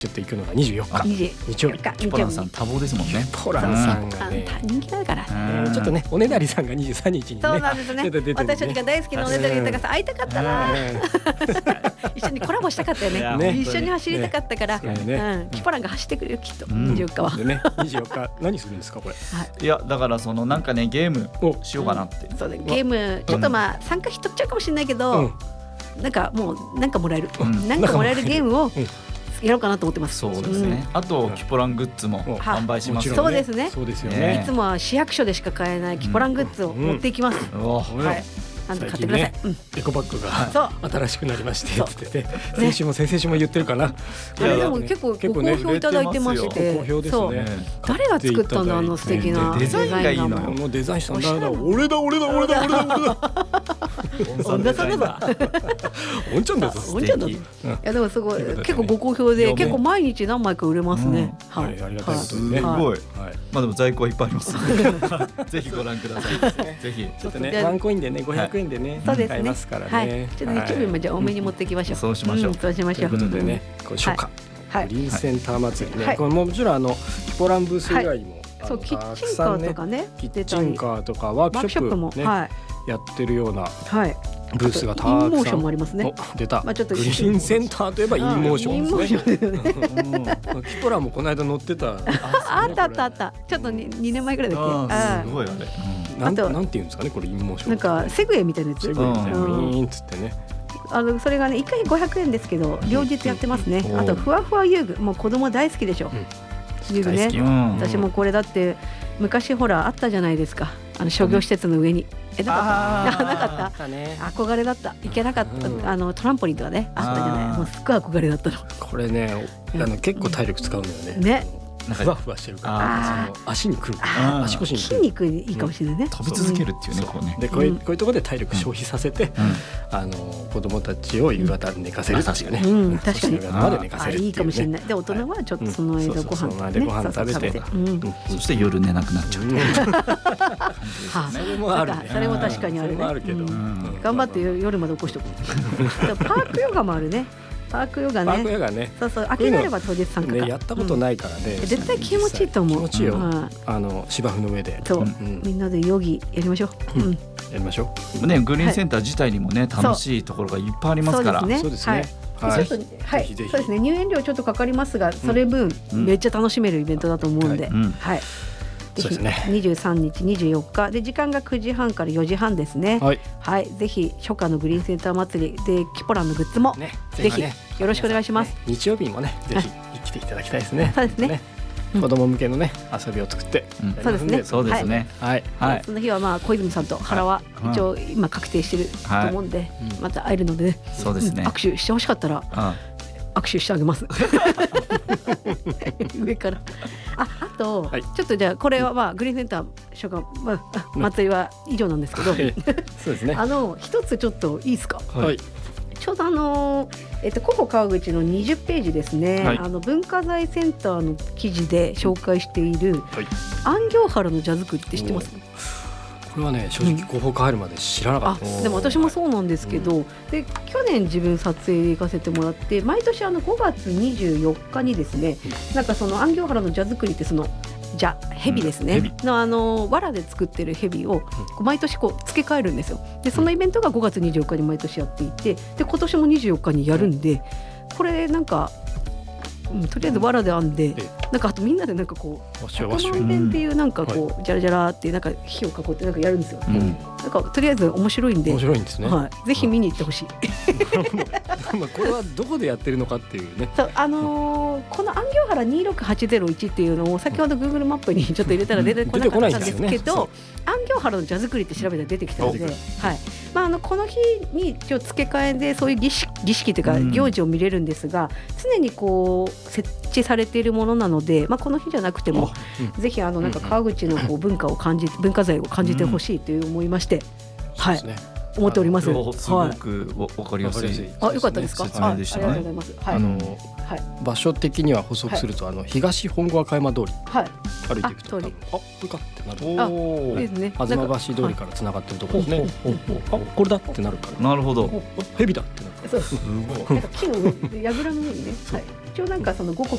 ちょっと行くのが24日日曜日。 キポランさん多忙ですもんね。 ポランさんがね人気だから、 ちょっとねおねだりさんが23日にねそうなんですね。私たちが大好きなおねだり豊さん会いたかったな。一緒にコラボしたかったよね。一緒に走りたかったから、キポランが走ってくれるきっと24日は。 でね24日何するんですかこれ。 いやだからそのなんかねゲームしようかなって。 そうだゲームちょっとまあ参加費取っちゃうかもしれないけど、なんかもうなんかもらえるなんかもらえるゲームをやろうかなと思ってます。 そうですね。あとキポラングッズも販売します。 そうですね。 そうですよね。 いつもは市役所でしか買えないキポラングッズを持っていきます。はい。なんで買ってください。 エコバッグが新しくなりましてって言って先週も先々週も言ってるかな。 でも結構ご好評いただいてまして、そう誰が作ったんだあの素敵なデザインがいいのよ。 もうデザインしたんだ。俺だ。 恩田さんだぞ。 おんちゃんだぞ。 おんちゃんだぞ。いやでもすごい結構ご好評で結構毎日何枚か売れますね。 はい、ありがたいことですね。 すごい。まあでも在庫はいっぱいあります。ぜひご覧ください。ぜひ。 ちょっとねワンコインでね500円でね買えますからね。 ちょっと日曜日もじゃあ多めに持っていきましょう。 そうしましょう。 そうしましょう。 ということでね初夏グリーンセンター祭りね。これもちろんキポランブース以外にもそうキッチンカーとかねキッチンカーとかワークショップもねやってるようなブースがたくさん。 インモーションもありますね。 出た。 まあちょっとグリーンセンターといえばインモーションですね。キポラもこの間乗ってた。 あった。ちょっと2年前ぐらいだっけ。すごいあれ。 なんていうんですかねこれインモーション。 なんかセグウェイみたいなやつ。 セグウェイみたいなウィーンっつってね。 それがね1回500円ですけど両日やってますね。あとふわふわ遊具もう子供大好きでしょ。遊具ね。私もこれだって昔ほらあったじゃないですか。商業施設の上に。なかった。憧れだった。行けなかった。トランポリンとかねあったじゃない。もうすっごい憧れだったの。 これね結構体力使うんだよね。 ね。 ふわふわしてるから足にくる足腰に筋肉いいかもしれないね。 飛び続けるっていうねこうね。 でこういうところで体力消費させて子供たちを夕方寝かせるっていうね。 確かに夕方まで寝かせるっていうね。 いいかもしれない。で大人はちょっとその間ご飯食べてそして夜寝なくなっちゃう。 それもあるね。 それも確かにあるね。頑張って夜まで起こしておく。パークヨガもあるね。パークヨガね。そう空きがあれば当日参加。 やったことないからね。 絶対気持ちいいと思う。 気持ちいいよ。芝生の上で。 そう。みんなでヨギやりましょう。 やりましょう。ねグリーンセンター自体にもね楽しいところがいっぱいありますから。 そうですね。 はい。そうですね。入園料ちょっとかかりますが、それ分めっちゃ楽しめるイベントだと思うんで。はい。ぜひ23日24日で時間が9時半から4時半ですね。はい、ぜひ初夏のグリーンセンター祭りでキポランのグッズもぜひよろしくお願いします。 日曜日にもねぜひ来ていただきたいですね。 そうですね。 子供向けのね遊びを作ってそうですね。 そうですね。 はい。その日はまあ小泉さんと原は一応今確定してると思うんでまた会えるのでね。 そうですね。 握手してほしかったら握手してあげます上からあと、ちょっとじゃあこれはまあグリーンセンター初夏、祭りは以上なんですけど、 そうですね。 一つちょっといいですか。 はい。 ちょうどココ川口の20ページですね、文化財センターの記事で紹介している安行原の蛇作りって知ってます？ これはね正直広報入るまで知らなかったです。 でも私もそうなんですけど、で去年自分撮影で行かせてもらって毎年5月24日にですね、なんかその安行原の蛇作りってその蛇ですね、の藁で作ってる蛇を毎年こう付け替えるんですよ。でそのイベントが5月24日に毎年やっていて、で今年も24日にやるんで、これなんかとりあえず藁で編んで、なんかあとみんなでなんかこう100万遍っていうなんかこうジャラジャラってなんか火を囲ってなんかやるんですよ。なんかとりあえず面白いんで、 面白いんですね。 ぜひ見に行ってほしい。 これはどこでやってるのかっていうね。 そうこの安行原26801っていうのを先ほど Google マップにちょっと入れたら出てこなかったんですけど、安行原の蛇作りって調べたら出てきたので、この日に付け替えでそういう儀式というか行事を見れるんですが、常にこう設置されているものなので、この日じゃなくてもぜひなんか川口のこう文化財を感じてほしいという思いまして、思っております。 すごくわかりやすい。 よかったですか。 説明でしたね。 ありがとうございます。 場所的には補足すると東本郷赤山通り歩いていくとこれかってなる。 ですね。 東橋通りからつながってるところですね。これだってなるから。 なるほど。 蛇だってなる。 そう。すごい。なんか木の上、櫓の上にね。 一応なんかその五穀